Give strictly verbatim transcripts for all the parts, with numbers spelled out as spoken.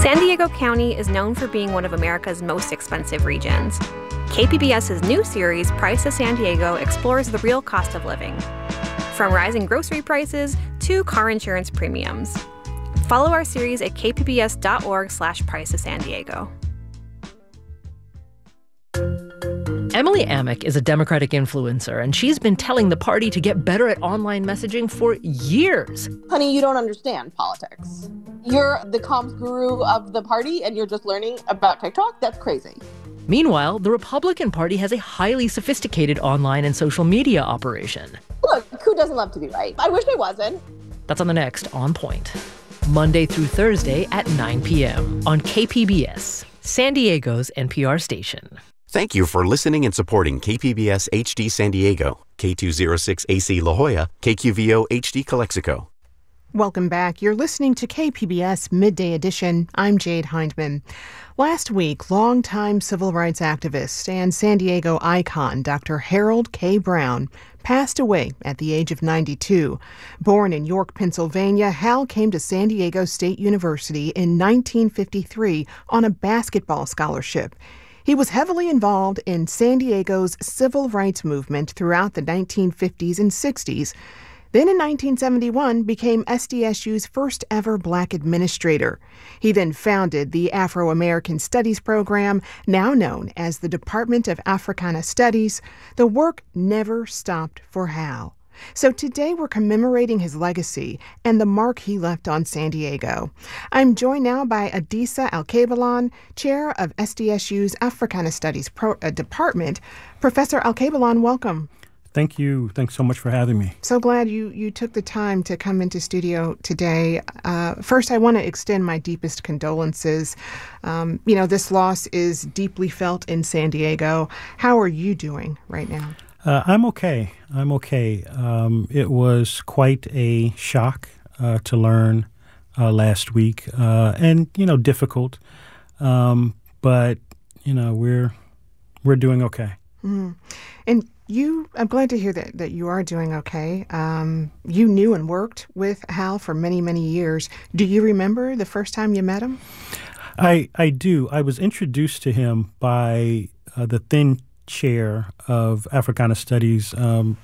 San Diego County is known for being one of America's most expensive regions. KPBS's new series, Price of San Diego, explores the real cost of living, from rising grocery prices to car insurance premiums. Follow our series at kpbs.org slash Price of San Diego. Emily Amick is a Democratic influencer, and she's been telling the party to get better at online messaging for years. Honey, you don't understand politics. You're the comms guru of the party, and you're just learning about TikTok? That's crazy. Meanwhile, the Republican Party has a highly sophisticated online and social media operation. Look, who doesn't love to be right? I wish I wasn't. That's on the next On Point, Monday through Thursday at nine p.m. on K P B S, San Diego's N P R station. Thank you for listening and supporting K P B S H D San Diego, K two oh six A C La Jolla, K Q V O H D Calexico. Welcome back. You're listening to K P B S Midday Edition. I'm Jade Hindman. Last week, longtime civil rights activist and San Diego icon Doctor Harold K. Brown passed away at the age of ninety-two. Born in York, Pennsylvania, Hal came to San Diego State University in nineteen fifty-three on a basketball scholarship. He was heavily involved in San Diego's civil rights movement throughout the nineteen fifties and sixties. Then in nineteen seventy-one became S D S U's first ever black administrator. He then founded the Afro-American Studies program, now known as the Department of Africana Studies. The work never stopped for Hal. So today we're commemorating his legacy and the mark he left on San Diego. I'm joined now by Adisa Alkebulan, chair of S D S U's Africana Studies Pro- uh, Department. Professor Alkebulan, welcome. Thank you. Thanks so much for having me. So glad you, you took the time to come into studio today. Uh, first, I want to extend my deepest condolences. Um, you know, this loss is deeply felt in San Diego. How are you doing right now? Uh, I'm okay. I'm okay. Um, it was quite a shock uh, to learn uh, last week, uh, and you know, difficult. Um, but you know, we're we're doing okay. Mm. And you, I'm glad to hear that that you are doing okay. Um, you knew and worked with Hal for many, many years. Do you remember the first time you met him? I I do. I was introduced to him by uh, the then chair of Africana Studies, um,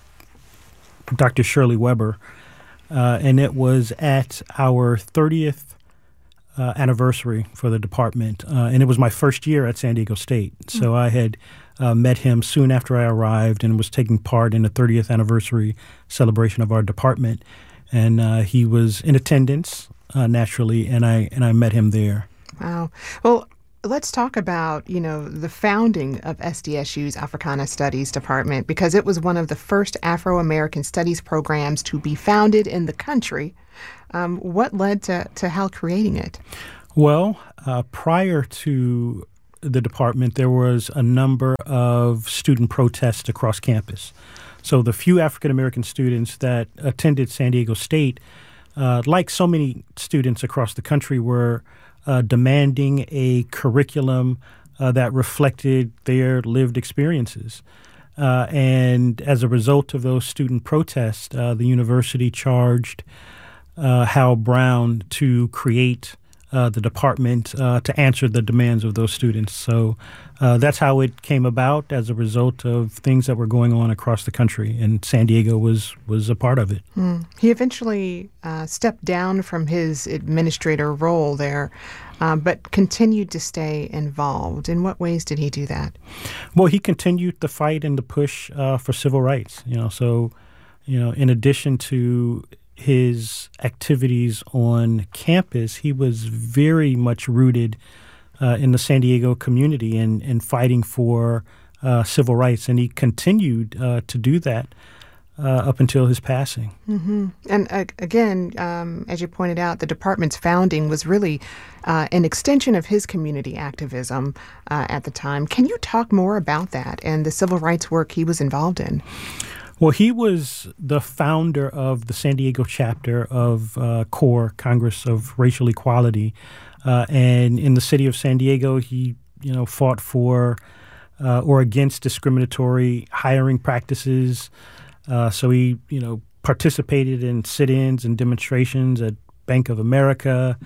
Doctor Shirley Weber, uh, and it was at our thirtieth uh, anniversary for the department, uh, and it was my first year at San Diego State. So mm-hmm. I had uh, met him soon after I arrived and was taking part in the thirtieth anniversary celebration of our department, and uh, he was in attendance uh, naturally, and I and I met him there. Wow. Well, let's talk about, you know, the founding of S D S U's Africana Studies Department, because it was one of the first Afro-American studies programs to be founded in the country. Um, what led to, to Hal creating it? Well, uh, prior to the department, there was a number of student protests across campus. So the few African-American students that attended San Diego State, uh, like so many students across the country, were Uh, demanding a curriculum uh, that reflected their lived experiences. Uh, and as a result of those student protests, uh, the university charged uh, Hal Brown to create uh, the department uh, to answer the demands of those students. So uh, that's how it came about, as a result of things that were going on across the country, and San Diego was was a part of it. Mm. He eventually uh, stepped down from his administrator role there, uh, but continued to stay involved. In what ways did he do that? Well, he continued the fight and the push uh, for civil rights. You know, so you know, in addition to his activities on campus, he was very much rooted uh, in the San Diego community and, and fighting for uh, civil rights. And he continued uh, to do that uh, up until his passing. Mm-hmm. And uh, again, um, as you pointed out, the department's founding was really uh, an extension of his community activism uh, at the time. Can you talk more about that and the civil rights work he was involved in? Well, he was the founder of the San Diego chapter of uh, CORE, Congress of Racial Equality. Uh, and in the city of San Diego, he, you know, fought for uh, or against discriminatory hiring practices. Uh, so he, you know, participated in sit-ins and demonstrations at Bank of America,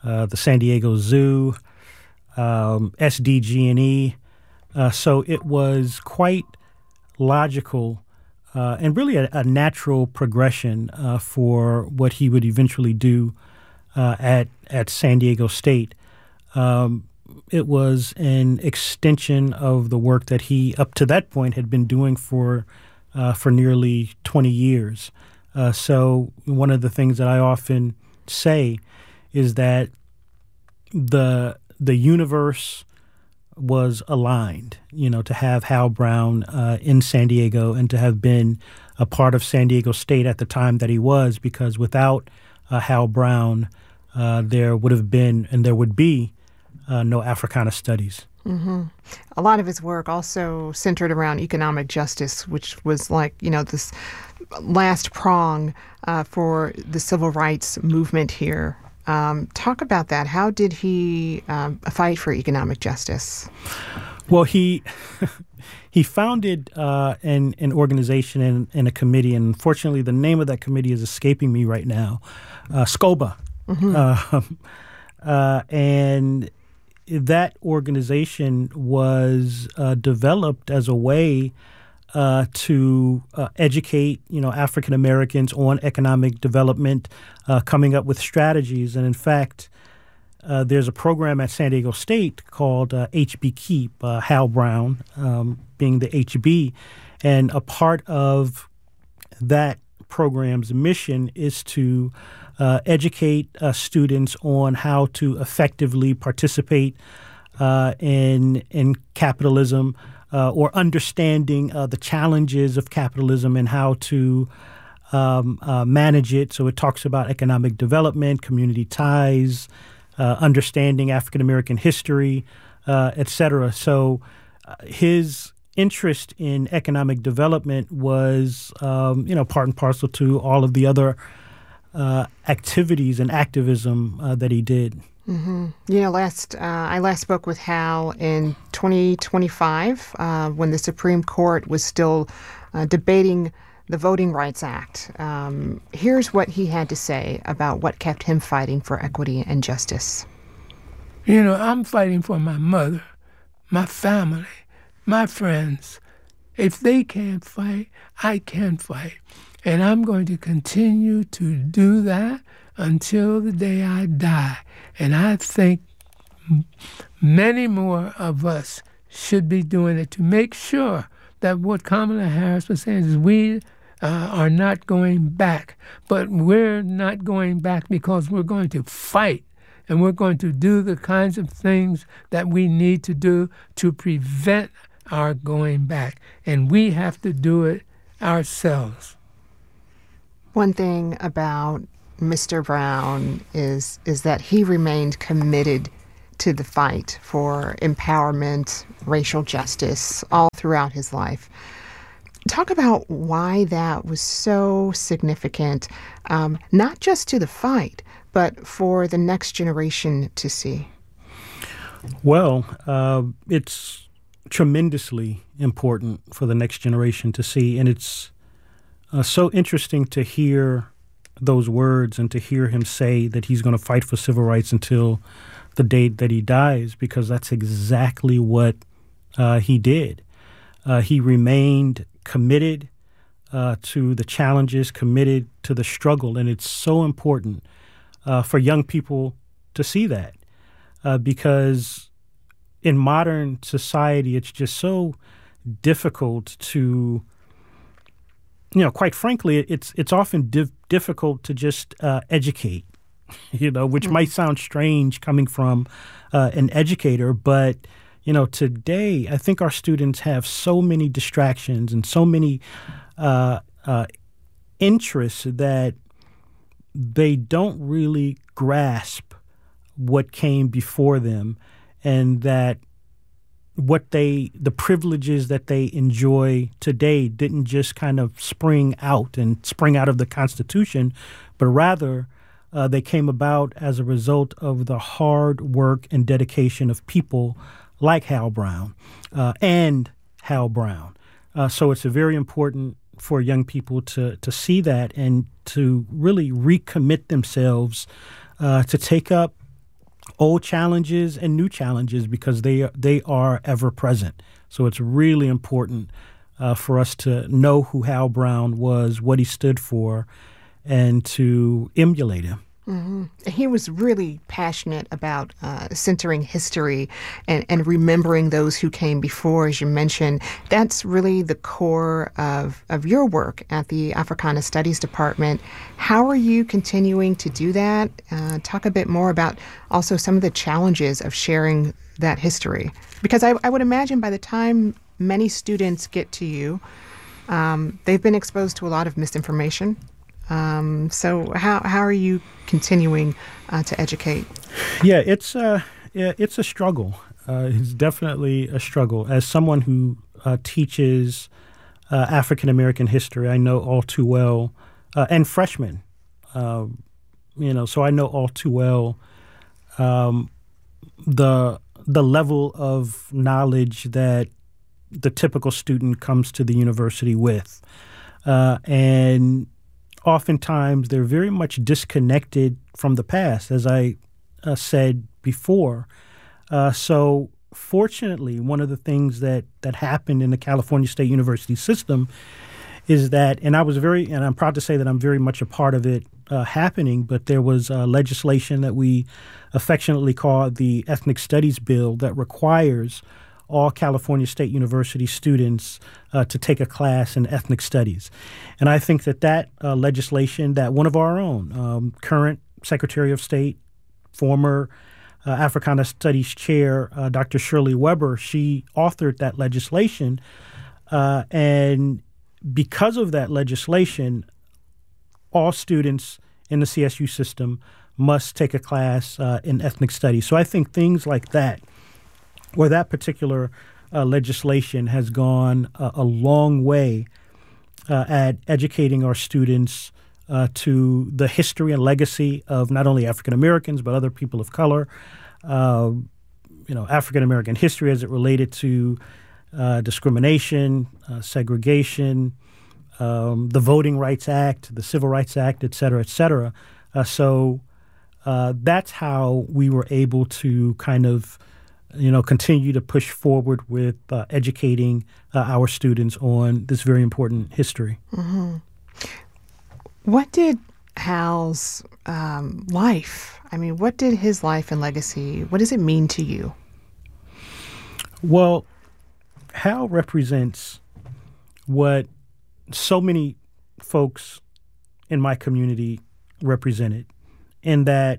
uh, the San Diego Zoo, um, S D G and E. Uh, so it was quite logical uh, and really a, a natural progression uh, for what he would eventually do uh, at at San Diego State. Um, it was an extension of the work that he, up to that point, had been doing for uh, for nearly twenty years. Uh, so one of the things that I often say is that the the universe was aligned, you know, to have Hal Brown uh, in San Diego and to have been a part of San Diego State at the time that he was, because without uh, Hal Brown, uh, there would have been and there would be uh, no Africana studies. Mm-hmm. A lot of his work also centered around economic justice, which was like, you know, this last prong uh, for the civil rights movement here. Um, talk about that. How did he um, fight for economic justice? Well, he he founded uh, an an organization and, and a committee, and unfortunately, the name of that committee is escaping me right now. Uh, SCOBA, mm-hmm. uh, uh, and that organization was uh, developed as a way Uh, to uh, educate, you know, African Americans on economic development, uh, coming up with strategies. And in fact, uh, there's a program at San Diego State called uh, H B Keep, uh, Hal Brown um, being the H B. And a part of that program's mission is to uh, educate uh, students on how to effectively participate uh, in in capitalism, Uh, or understanding uh, the challenges of capitalism and how to um, uh, manage it. So it talks about economic development, community ties, uh, understanding African American history, uh, et cetera. So uh, his interest in economic development was, um, you know, part and parcel to all of the other uh, activities and activism uh, that he did. Mm-hmm. You know, last uh, I last spoke with Hal in twenty twenty-five uh, when the Supreme Court was still uh, debating the Voting Rights Act. Um, here's what he had to say about what kept him fighting for equity and justice. You know, I'm fighting for my mother, my family, my friends. If they can't fight, I can fight. And I'm going to continue to do that until the day I die. And I think many more of us should be doing it to make sure that what Kamala Harris was saying is we uh, are not going back. But we're not going back because we're going to fight. And we're going to do the kinds of things that we need to do to prevent our going back. And we have to do it ourselves. One thing about Mister Brown is is that he remained committed to the fight for empowerment, racial justice, all throughout his life. Talk about why that was so significant, um, not just to the fight, but for the next generation to see. Well, uh, it's tremendously important for the next generation to see, and it's uh, so interesting to hear those words and to hear him say that he's going to fight for civil rights until the day that he dies, because that's exactly what uh, he did. Uh, he remained committed uh, to the challenges, committed to the struggle, and it's so important uh, for young people to see that uh, because in modern society, it's just so difficult to You know, quite frankly, it's it's often div- difficult to just uh, educate, you know, which mm-hmm. might sound strange coming from uh, an educator. But, you know, today I think our students have so many distractions and so many uh, uh, interests that they don't really grasp what came before them, and that what they, the privileges that they enjoy today didn't just kind of spring out and spring out of the Constitution, but rather uh, they came about as a result of the hard work and dedication of people like Hal Brown uh, and Hal Brown. Uh, so it's a very important for young people to to see that and to really recommit themselves uh, to take up old challenges and new challenges because they they are ever present. So it's really important uh, for us to know who Hal Brown was, what he stood for, and to emulate him. Mm-hmm. He was really passionate about uh, centering history and, and remembering those who came before, as you mentioned. That's really the core of, of your work at the Africana Studies Department. How are you continuing to do that? Uh, talk a bit more about also some of the challenges of sharing that history. Because I, I would imagine by the time many students get to you, um, they've been exposed to a lot of misinformation. Um, so how how are you continuing uh, to educate? Yeah, it's a it's a struggle. Uh, it's definitely a struggle. As someone who uh, teaches uh, African American history, I know all too well, uh, and freshmen, uh, you know, so I know all too well um, the the level of knowledge that the typical student comes to the university with, uh, and oftentimes they're very much disconnected from the past, as I uh, said before. Uh, so fortunately, one of the things that, that happened in the California State University system is that, and I was very, and I'm proud to say that I'm very much a part of it uh, happening, but there was uh, legislation that we affectionately call the Ethnic Studies Bill that requires all California State University students uh, to take a class in ethnic studies. And I think that that uh, legislation, that one of our own, um, current Secretary of State, former uh, Africana Studies Chair, uh, Doctor Shirley Weber, she authored that legislation. Uh, and because of that legislation, all students in the C S U system must take a class uh, in ethnic studies. So I think things like that, where that particular uh, legislation has gone uh, a long way uh, at educating our students uh, to the history and legacy of not only African Americans but other people of color. Uh, you know, African American history as it related to uh, discrimination, uh, segregation, um, the Voting Rights Act, the Civil Rights Act, et cetera, et cetera. Uh, so uh, that's how we were able to kind of you know, continue to push forward with uh, educating uh, our students on this very important history. Mm-hmm. What did Hal's um, life, I mean, what did his life and legacy, what does it mean to you? Well, Hal represents what so many folks in my community represented, in that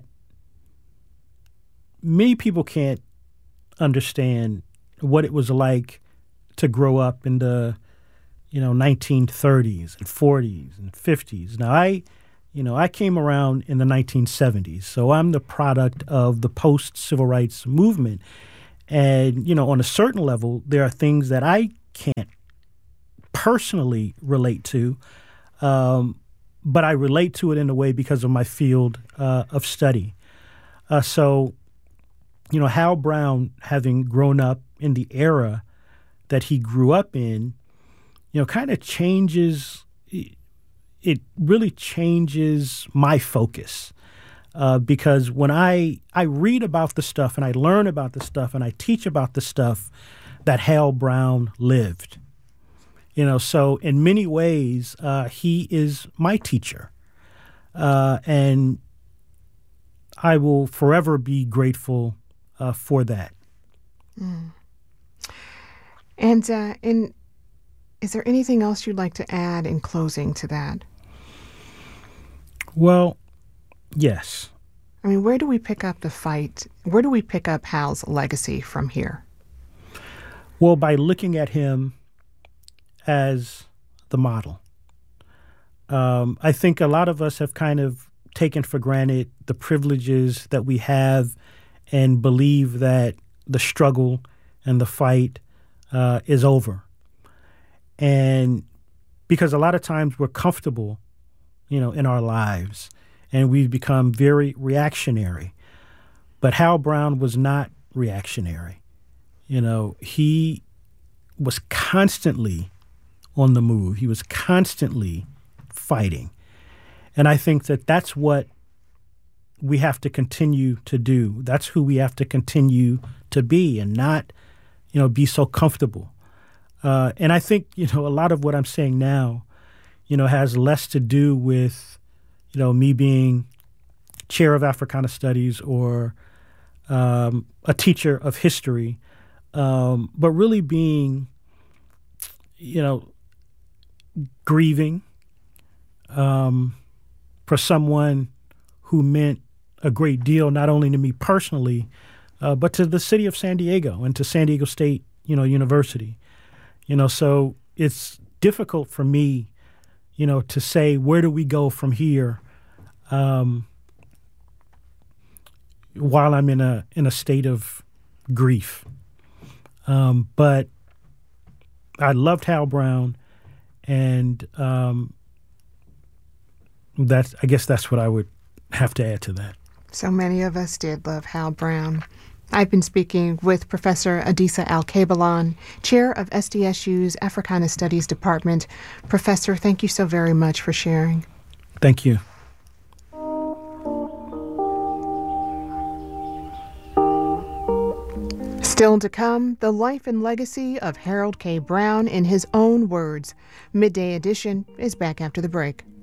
many people can't understand what it was like to grow up in the, you know, nineteen thirties and forties and fifties. Now, I, you know, I came around in the nineteen seventies, so I'm the product of the post-civil rights movement. And, you know, on a certain level, there are things that I can't personally relate to, um, but I relate to it in a way because of my field uh, of study. Uh, so, you know, Hal Brown, having grown up in the era that he grew up in, you know, kind of changes, it really changes my focus. Uh, because when I, I read about the stuff and I learn about the stuff and I teach about the stuff that Hal Brown lived, you know, so in many ways, uh, he is my teacher. Uh, and I will forever be grateful Uh, for that. Mm. And uh, in, is there anything else you'd like to add in closing to that? Well, yes. I mean, where do we pick up the fight? Where do we pick up Hal's legacy from here? Well, by looking at him as the model. Um, I think a lot of us have kind of taken for granted the privileges that we have and believe that the struggle and the fight uh, is over. And because a lot of times we're comfortable, you know, in our lives, and we've become very reactionary. But Hal Brown was not reactionary. You know, he was constantly on the move. He was constantly fighting. And I think that that's what we have to continue to do. That's who we have to continue to be, and not, you know, be so comfortable. Uh, and I think, you know, a lot of what I'm saying now, you know, has less to do with, you know, me being chair of Africana Studies or um, a teacher of history, um, but really being, you know, grieving um, for someone who meant a great deal, not only to me personally, uh, but to the city of San Diego and to San Diego State, you know, University. You know, so it's difficult for me, you know, to say, where do we go from here um, while I'm in a in a state of grief. Um, but I loved Hal Brown, and um, that's, I guess that's what I would have to add to that. So many of us did love Hal Brown. I've been speaking with Professor Adisa Alkebulan, chair of S D S U's Africana Studies Department. Professor, thank you so very much for sharing. Thank you. Still to come, the life and legacy of Harold K. Brown in his own words. Midday Edition is back after the break.